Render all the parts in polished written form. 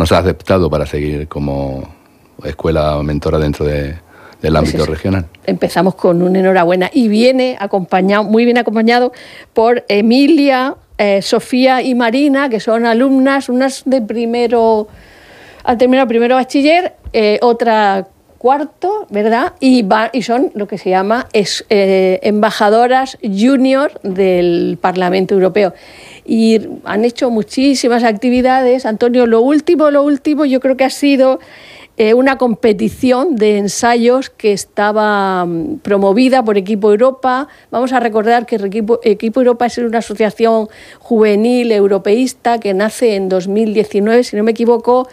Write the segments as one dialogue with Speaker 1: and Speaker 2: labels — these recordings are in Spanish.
Speaker 1: nos ha aceptado para seguir como escuela mentora dentro del ámbito regional.
Speaker 2: Empezamos con una enhorabuena y viene acompañado, muy bien acompañado por Emilia, Sofía y Marina, que son alumnas, unas de primero, al terminar primero bachiller, otra cuarto, ¿verdad? Y son lo que se llama embajadoras junior del Parlamento Europeo. Y han hecho muchísimas actividades. Antonio, lo último yo creo que ha sido una competición de ensayos que estaba promovida por Equipo Europa. Vamos a recordar que Equipo Europa es una asociación juvenil europeísta que nace en 2019, si no me equivoco,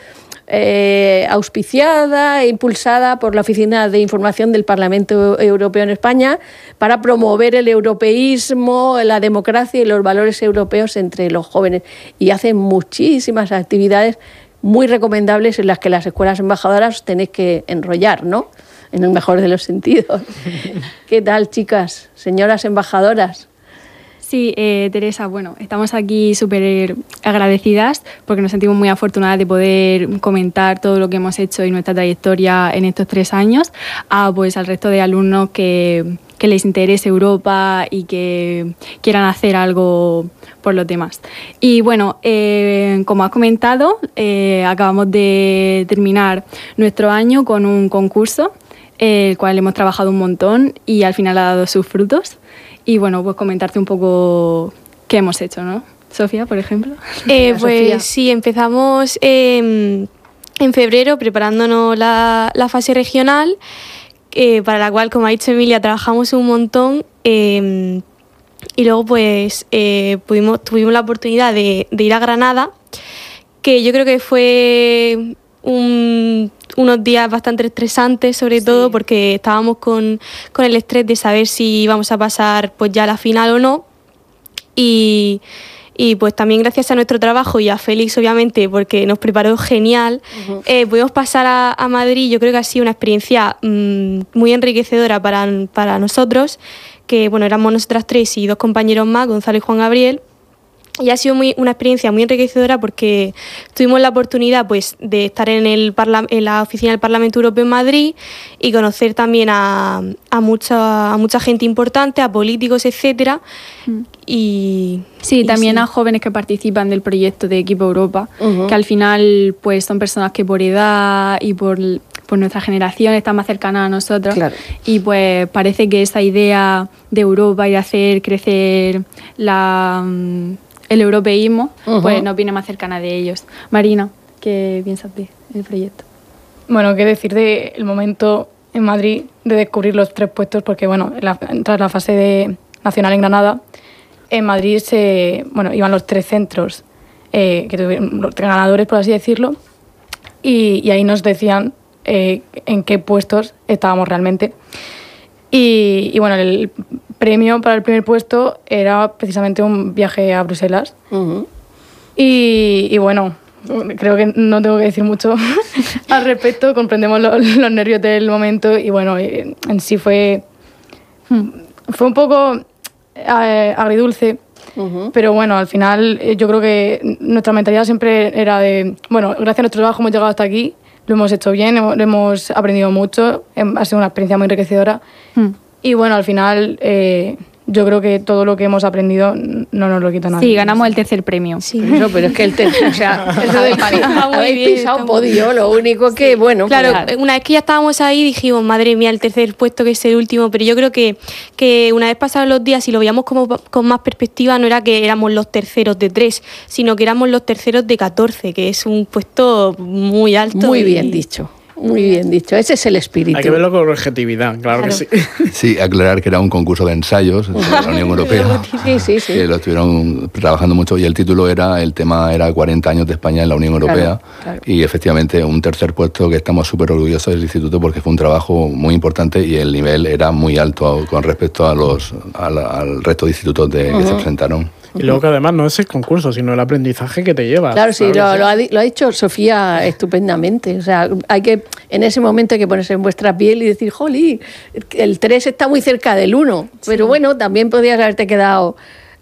Speaker 2: auspiciada e impulsada por la Oficina de Información del Parlamento Europeo en España para promover el europeísmo, la democracia y los valores europeos entre los jóvenes. Y hacen muchísimas actividades muy recomendables en las que las escuelas embajadoras os tenéis que enrollar, ¿no? En el mejor de los sentidos. ¿Qué tal, chicas, señoras embajadoras?
Speaker 3: Sí, Teresa, bueno, estamos aquí súper agradecidas porque nos sentimos muy afortunadas de poder comentar todo lo que hemos hecho y nuestra trayectoria en estos 3 años pues al resto de alumnos que les interese Europa y que quieran hacer algo por los demás. Y bueno, como has comentado, acabamos de terminar nuestro año con un concurso, el cual hemos trabajado un montón y al final ha dado sus frutos. Y bueno, pues comentarte un poco qué hemos hecho, ¿no? Sofía, por ejemplo.
Speaker 4: Pues
Speaker 2: Sofía.
Speaker 4: sí, empezamos en febrero preparándonos la fase regional, para la cual, como ha dicho Emilia, trabajamos un montón. Y luego pues tuvimos la oportunidad de ir a Granada, que yo creo que fue unos días bastante estresantes, sobre todo porque estábamos con el estrés de saber si íbamos a pasar pues ya a la final o no. Y pues también gracias a nuestro trabajo y a Félix, obviamente, porque nos preparó genial, pudimos pasar a Madrid. Yo creo que ha sido una experiencia muy enriquecedora para nosotros, que bueno, éramos nosotras 3 y 2 compañeros más, Gonzalo y Juan Gabriel. Y ha sido una experiencia muy enriquecedora porque tuvimos la oportunidad pues, de estar en la oficina del Parlamento Europeo en Madrid y conocer también a mucha gente importante, a políticos, etcétera. Y
Speaker 3: también a jóvenes que participan del proyecto de Equipo Europa, que al final pues son personas que por edad y por nuestra generación están más cercanas a nosotros. Claro. Y pues parece que esa idea de Europa y de hacer crecer el europeísmo, pues nos viene más cercana de ellos. Marina, ¿qué piensas del proyecto?
Speaker 5: Bueno, qué decir del momento en Madrid de descubrir los 3 puestos, porque bueno, tras la fase nacional en Granada, en Madrid iban los 3 centros que tuvieron los 3 ganadores, por así decirlo, y ahí nos decían en qué puestos estábamos realmente. Y bueno, el premio para el primer puesto era precisamente un viaje a Bruselas. Y bueno, creo que no tengo que decir mucho al respecto, comprendemos los nervios del momento y bueno, en sí fue un poco agridulce, pero bueno, al final yo creo que nuestra mentalidad siempre era de, bueno, gracias a nuestro trabajo hemos llegado hasta aquí, lo hemos hecho bien, hemos aprendido mucho, ha sido una experiencia muy enriquecedora. Y bueno, al final yo creo que todo lo que hemos aprendido no nos lo quita nadie.
Speaker 3: Sí, ganamos el 3er premio.
Speaker 2: Sí. Pero es que el tercer, o sea, habéis pisado podio, lo único que, bueno...
Speaker 4: Claro, una vez que ya estábamos ahí dijimos, madre mía, el 3er puesto que es el último, pero yo creo que una vez pasados los días y lo veíamos como con más perspectiva, no era que éramos los terceros de 3, sino que éramos los terceros de 14, que es un puesto muy alto.
Speaker 2: Muy bien dicho. Muy bien dicho, ese es el espíritu.
Speaker 6: Hay que verlo con objetividad, claro que sí.
Speaker 1: Sí, aclarar que era un concurso de ensayos de la Unión Europea.
Speaker 2: Sí.
Speaker 1: Que lo estuvieron trabajando mucho y el tema era 40 años de España en la Unión Europea. Claro. Y efectivamente un 3er puesto que estamos súper orgullosos del instituto porque fue un trabajo muy importante y el nivel era muy alto con respecto al resto de institutos que se presentaron.
Speaker 6: Y luego que además no es el concurso, sino el aprendizaje que te llevas.
Speaker 2: Claro, sí, lo ha dicho Sofía estupendamente. O sea, en ese momento hay que ponerse en vuestra piel y decir, jolí, el 3 está muy cerca del 1. Sí. Pero bueno, también podrías haberte quedado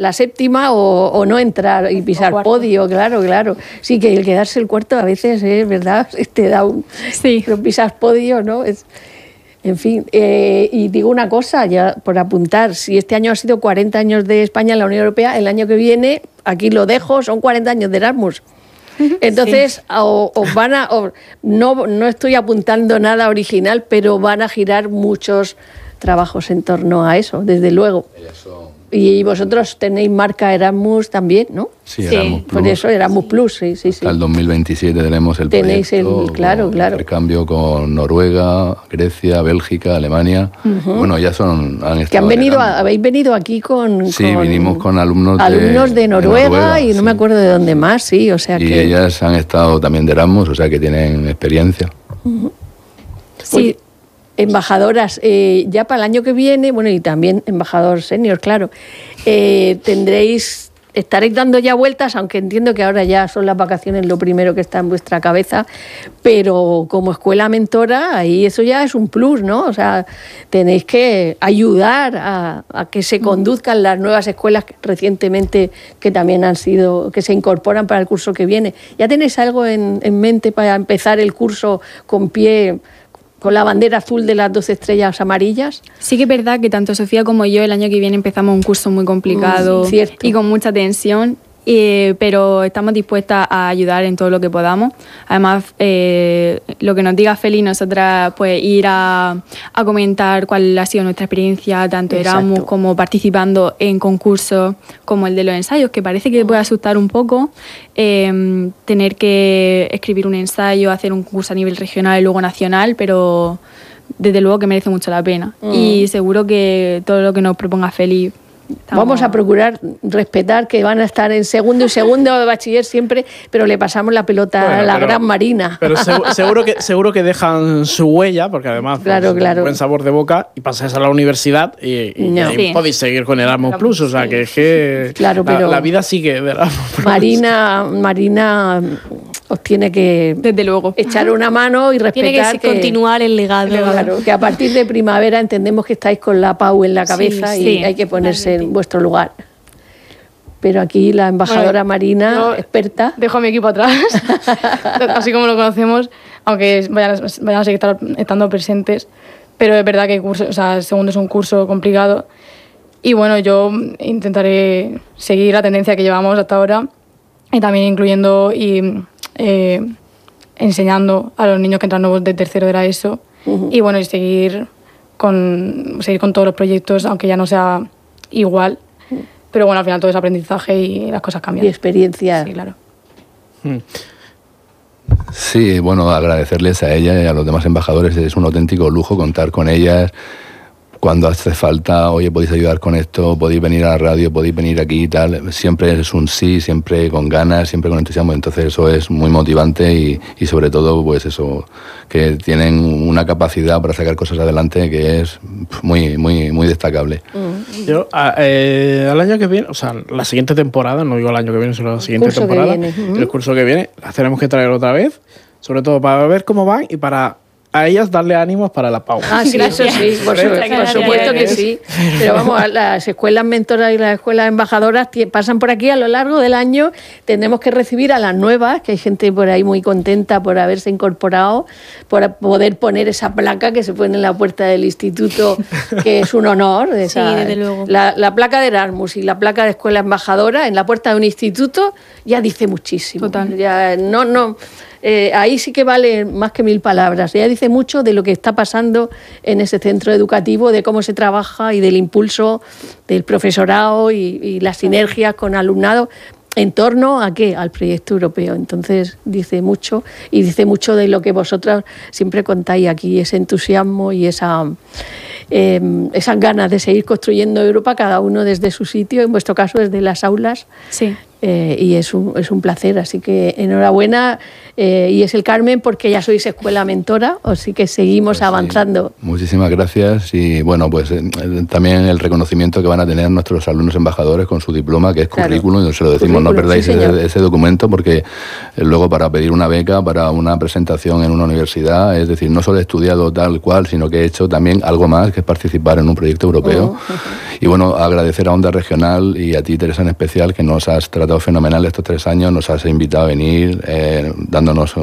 Speaker 2: la séptima o no entrar y pisar podio, claro. Sí, que el quedarse el cuarto a veces es verdad, te da un...
Speaker 3: Sí.
Speaker 2: Pero pisas podio, ¿no? En fin, y digo una cosa, ya por apuntar, si este año ha sido 40 años de España en la Unión Europea, el año que viene, aquí lo dejo, son 40 años de Erasmus. Entonces, sí. os van a... no estoy apuntando nada original, pero van a girar muchos trabajos en torno a eso, desde luego. Y vosotros tenéis marca Erasmus también, ¿no?
Speaker 1: Sí, Erasmus Plus.
Speaker 2: Por eso Erasmus Plus, sí.
Speaker 1: Hasta el 2027 tenemos el
Speaker 2: tenéis
Speaker 1: proyecto.
Speaker 2: Claro.
Speaker 1: Intercambio con Noruega, Grecia, Bélgica, Alemania. Bueno, ya han estado.
Speaker 2: Que habéis venido aquí con...
Speaker 1: Sí, vinimos con alumnos
Speaker 2: de Noruega y no me acuerdo de dónde más, sí, o sea
Speaker 1: y
Speaker 2: que...
Speaker 1: ellas han estado también de Erasmus, o sea que tienen experiencia.
Speaker 2: Sí. Oye, embajadoras, ya para el año que viene, bueno, y también embajador senior, claro, estaréis dando ya vueltas, aunque entiendo que ahora ya son las vacaciones lo primero que está en vuestra cabeza, pero como escuela mentora, ahí eso ya es un plus, ¿no? O sea, tenéis que ayudar a que se conduzcan las nuevas escuelas recientemente que también que se incorporan para el curso que viene. ¿Ya tenéis algo en mente para empezar el curso con la bandera azul de las 12 estrellas amarillas?
Speaker 3: Sí que es verdad que tanto Sofía como yo el año que viene empezamos un curso muy complicado y con mucha tensión, pero estamos dispuestas a ayudar en todo lo que podamos. Además, lo que nos diga Feli, nosotras pues ir a comentar cuál ha sido nuestra experiencia, tanto Erasmus como participando en concursos como el de los ensayos, que parece que puede asustar un poco tener que escribir un ensayo, hacer un curso a nivel regional y luego nacional, pero desde luego que merece mucho la pena. Y seguro que todo lo que nos proponga Feli...
Speaker 2: Vamos a procurar respetar que van a estar en segundo de bachiller siempre, pero le pasamos la pelota a la gran Marina.
Speaker 6: Pero seguro que dejan su huella, porque además
Speaker 2: claro.
Speaker 6: Un buen sabor de boca, y pasáis a la universidad y ahí podéis seguir con Erasmus Plus, o sea que es que la vida sigue de Erasmus Plus.
Speaker 2: Marina os tiene que
Speaker 3: desde luego
Speaker 2: echar una mano y respetar
Speaker 4: tiene que continuar el legado.
Speaker 2: Claro, que a partir de primavera entendemos que estáis con la PAU en la cabeza y hay que ponerse en vuestro lugar. Pero aquí la embajadora Marina, experta...
Speaker 5: Dejo a mi equipo atrás, así como lo conocemos, aunque vayan a seguir estando presentes, pero es verdad que el segundo es un curso complicado y bueno, yo intentaré seguir la tendencia que llevamos hasta ahora y también incluyendo y enseñando a los niños que entran nuevos de tercero de la ESO y bueno, y seguir con todos los proyectos, aunque ya no sea igual, pero bueno, al final todo es aprendizaje y las cosas cambian.
Speaker 2: Y experiencia.
Speaker 5: Sí, claro.
Speaker 1: Sí, bueno, agradecerles a ella y a los demás embajadores, es un auténtico lujo contar con ellas. Cuando hace falta, oye, podéis ayudar con esto, podéis venir a la radio, podéis venir aquí y tal. Siempre es un sí, siempre con ganas, siempre con entusiasmo. Entonces eso es muy motivante y sobre todo, pues eso, que tienen una capacidad para sacar cosas adelante que es muy, muy, muy destacable.
Speaker 6: Yo, al año que viene, o sea, la siguiente temporada, no digo el año que viene, sino la siguiente temporada, el curso que viene, las tenemos que traer otra vez, sobre todo para ver cómo van y para... a ellas darle ánimos para la PAU.
Speaker 2: Sí, eso sí, por supuesto que sí. Pero vamos, las escuelas mentoras y las escuelas embajadoras pasan por aquí a lo largo del año. Tendremos que recibir a las nuevas, que hay gente por ahí muy contenta por haberse incorporado, por poder poner esa placa que se pone en la puerta del instituto, que es un honor.
Speaker 4: Sí, desde luego.
Speaker 2: La placa de Erasmus y la placa de escuela embajadora en la puerta de un instituto ya dice muchísimo.
Speaker 3: Total.
Speaker 2: Ya ahí sí que vale más que 1000 palabras. Ella dice mucho de lo que está pasando en ese centro educativo, de cómo se trabaja y del impulso del profesorado y las sinergias con alumnado en torno a ¿qué? Al proyecto europeo. Entonces dice mucho y dice mucho de lo que vosotras siempre contáis aquí, ese entusiasmo y esas ganas de seguir construyendo Europa, cada uno desde su sitio, en vuestro caso desde las aulas.
Speaker 3: Sí.
Speaker 2: y es un placer, así que enhorabuena. Y es el Carmen porque ya sois escuela mentora, así que seguimos pues avanzando.
Speaker 1: Sí. Muchísimas gracias y bueno, pues también el reconocimiento que van a tener nuestros alumnos embajadores con su diploma, que es currículum, y se lo decimos, no perdáis ese documento, porque luego para pedir una beca, para una presentación en una universidad, es decir, no solo he estudiado tal cual, sino que he hecho también algo más, que es participar en un proyecto europeo. Y bueno, agradecer a Onda Regional y a ti, Teresa, en especial, que nos has tratado fenomenal estos 3 años, nos has invitado a venir, dándonos